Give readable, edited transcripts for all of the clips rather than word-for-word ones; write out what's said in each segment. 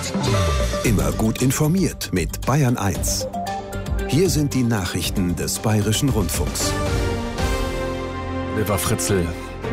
Immer gut informiert mit Bayern 1. Hier sind die Nachrichten des Bayerischen Rundfunks. Lieber Fritzl.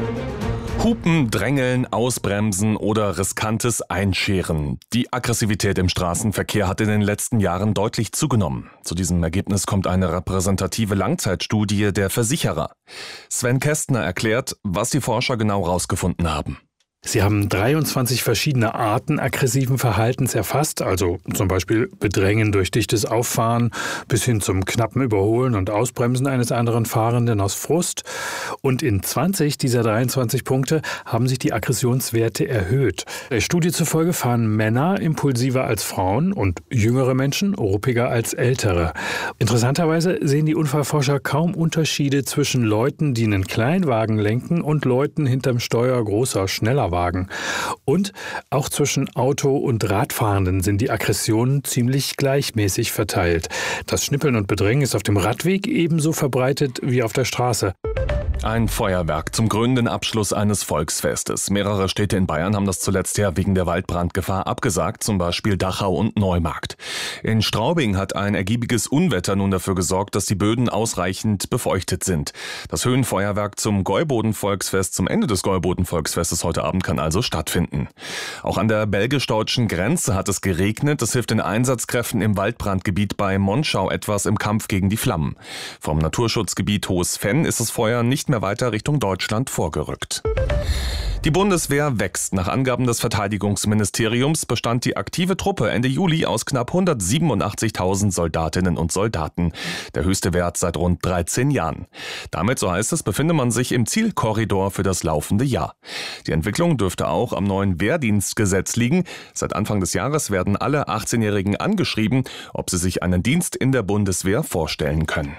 Hupen, drängeln, ausbremsen oder riskantes Einscheren. Die Aggressivität im Straßenverkehr hat in den letzten Jahren deutlich zugenommen. Zu diesem Ergebnis kommt eine repräsentative Langzeitstudie der Versicherer. Sven Kästner erklärt, was die Forscher genau rausgefunden haben. Sie haben 23 verschiedene Arten aggressiven Verhaltens erfasst, also zum Beispiel Bedrängen durch dichtes Auffahren bis hin zum knappen Überholen und Ausbremsen eines anderen Fahrenden aus Frust. Und in 20 dieser 23 Punkte haben sich die Aggressionswerte erhöht. Der Studie zufolge fahren Männer impulsiver als Frauen und jüngere Menschen ruppiger als ältere. Interessanterweise sehen die Unfallforscher kaum Unterschiede zwischen Leuten, die einen Kleinwagen lenken, und Leuten hinterm Steuer großer, schneller Wagen. Und auch zwischen Auto- und Radfahrenden sind die Aggressionen ziemlich gleichmäßig verteilt. Das Schnippeln und Bedrängen ist auf dem Radweg ebenso verbreitet wie auf der Straße. Ein Feuerwerk zum krönenden Abschluss eines Volksfestes. Mehrere Städte in Bayern haben das zuletzt ja wegen der Waldbrandgefahr abgesagt, zum Beispiel Dachau und Neumarkt. In Straubing hat ein ergiebiges Unwetter nun dafür gesorgt, dass die Böden ausreichend befeuchtet sind. Das Höhenfeuerwerk zum Gäuboden-Volksfest, zum Ende des Gäuboden-Volksfestes heute Abend kann also stattfinden. Auch an der belgisch-deutschen Grenze hat es geregnet. Das hilft den Einsatzkräften im Waldbrandgebiet bei Monschau etwas im Kampf gegen die Flammen. Vom Naturschutzgebiet Hohes Venn ist das Feuer nicht mehr weiter Richtung Deutschland vorgerückt. Die Bundeswehr wächst. Nach Angaben des Verteidigungsministeriums bestand die aktive Truppe Ende Juli aus knapp 187.000 Soldatinnen und Soldaten. Der höchste Wert seit rund 13 Jahren. Damit, so heißt es, befinde man sich im Zielkorridor für das laufende Jahr. Die Entwicklung dürfte auch am neuen Wehrdienstgesetz liegen. Seit Anfang des Jahres werden alle 18-Jährigen angeschrieben, ob sie sich einen Dienst in der Bundeswehr vorstellen können.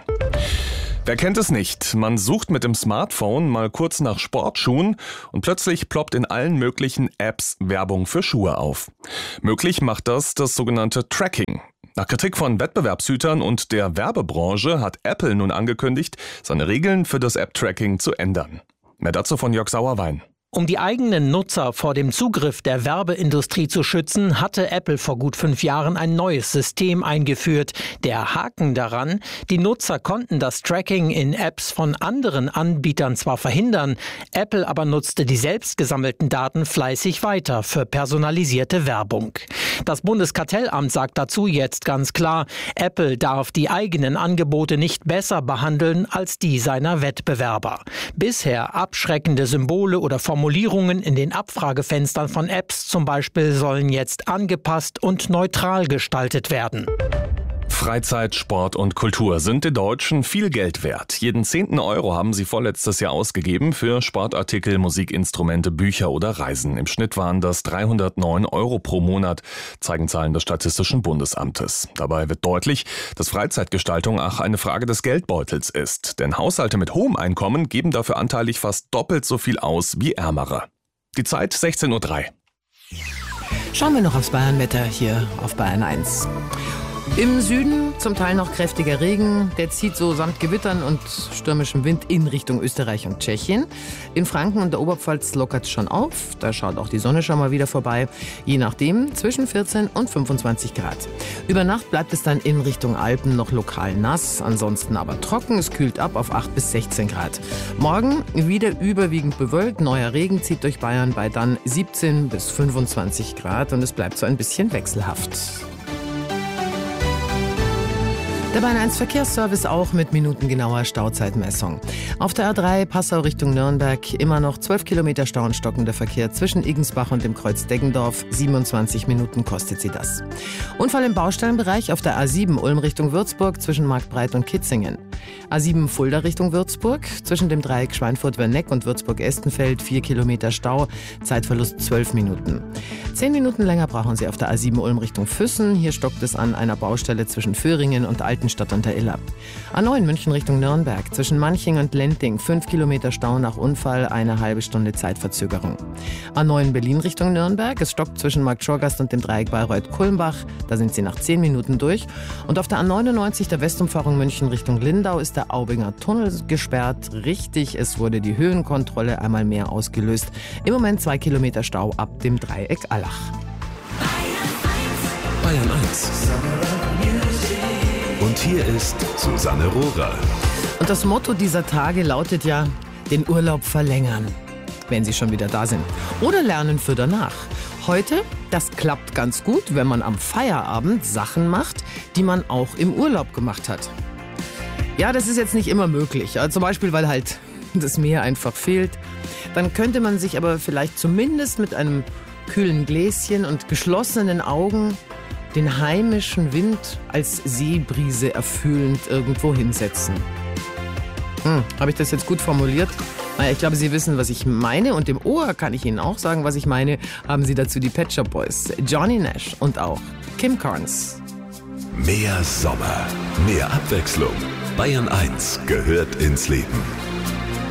Wer kennt es nicht? Man sucht mit dem Smartphone mal kurz nach Sportschuhen und plötzlich ploppt in allen möglichen Apps Werbung für Schuhe auf. Möglich macht das sogenannte Tracking. Nach Kritik von Wettbewerbshütern und der Werbebranche hat Apple nun angekündigt, seine Regeln für das App-Tracking zu ändern. Mehr dazu von Jörg Sauerwein. Um die eigenen Nutzer vor dem Zugriff der Werbeindustrie zu schützen, hatte Apple vor gut 5 Jahren ein neues System eingeführt. Der Haken daran: Die Nutzer konnten das Tracking in Apps von anderen Anbietern zwar verhindern, Apple aber nutzte die selbst gesammelten Daten fleißig weiter für personalisierte Werbung. Das Bundeskartellamt sagt dazu jetzt ganz klar, Apple darf die eigenen Angebote nicht besser behandeln als die seiner Wettbewerber. Bisher abschreckende Symbole oder Formulierungen in den Abfragefenstern von Apps zum Beispiel sollen jetzt angepasst und neutral gestaltet werden. Freizeit, Sport und Kultur sind den Deutschen viel Geld wert. Jeden 10. Euro haben sie vorletztes Jahr ausgegeben für Sportartikel, Musikinstrumente, Bücher oder Reisen. Im Schnitt waren das 309 Euro pro Monat, zeigen Zahlen des Statistischen Bundesamtes. Dabei wird deutlich, dass Freizeitgestaltung auch eine Frage des Geldbeutels ist. Denn Haushalte mit hohem Einkommen geben dafür anteilig fast doppelt so viel aus wie ärmere. Die Zeit 16:03 Uhr. Schauen wir noch aufs Bayernwetter hier auf Bayern 1. Im Süden zum Teil noch kräftiger Regen, der zieht so samt Gewittern und stürmischem Wind in Richtung Österreich und Tschechien. In Franken und der Oberpfalz lockert es schon auf, da schaut auch die Sonne schon mal wieder vorbei, je nachdem zwischen 14 und 25 Grad. Über Nacht bleibt es dann in Richtung Alpen noch lokal nass, ansonsten aber trocken, es kühlt ab auf 8 bis 16 Grad. Morgen wieder überwiegend bewölkt, neuer Regen zieht durch Bayern bei dann 17 bis 25 Grad und es bleibt so ein bisschen wechselhaft. Der Bayern 1 Verkehrsservice auch mit minutengenauer Stauzeitmessung. Auf der A3 Passau Richtung Nürnberg immer noch 12 Kilometer Stau und stockender Verkehr zwischen Igensbach und dem Kreuz Deggendorf. 27 Minuten kostet sie das. Unfall im Baustellenbereich auf der A7 Ulm Richtung Würzburg zwischen Marktbreit und Kitzingen. A7 Fulda Richtung Würzburg zwischen dem Dreieck Schweinfurt-Werneck und Würzburg-Estenfeld 4 Kilometer Stau, Zeitverlust 12 Minuten. 10 Minuten länger brauchen Sie auf der A7 Ulm Richtung Füssen. Hier stockt es an einer Baustelle zwischen Föhringen und Altenstadt an der Iller. A9 München Richtung Nürnberg zwischen Manching und Lenting 5 Kilometer Stau nach Unfall, eine halbe Stunde Zeitverzögerung. A9 Berlin Richtung Nürnberg, es stockt zwischen Markt Schorgast und dem Dreieck Bayreuth-Kulmbach, da sind Sie nach 10 Minuten durch. Und auf der A99 der Westumfahrung München Richtung Lindau ist der Aubinger Tunnel gesperrt. Richtig, es wurde die Höhenkontrolle einmal mehr ausgelöst. Im Moment 2 Kilometer Stau ab dem Dreieck Allach. Bayern 1. Und hier ist Susanne Rohrer. Und das Motto dieser Tage lautet ja, den Urlaub verlängern, wenn Sie schon wieder da sind. Oder lernen für danach. Heute, das klappt ganz gut, wenn man am Feierabend Sachen macht, die man auch im Urlaub gemacht hat. Ja, das ist jetzt nicht immer möglich. Zum Beispiel, weil halt das Meer einfach fehlt. Dann könnte man sich aber vielleicht zumindest mit einem kühlen Gläschen und geschlossenen Augen den heimischen Wind als Seebrise erfüllend irgendwo hinsetzen. Habe ich das jetzt gut formuliert? Ich glaube, Sie wissen, was ich meine. Und im Ohr kann ich Ihnen auch sagen, was ich meine. Haben Sie dazu die Pet Shop Boys, Johnny Nash und auch Kim Carnes. Mehr Sommer, mehr Abwechslung. Bayern 1 gehört ins Leben.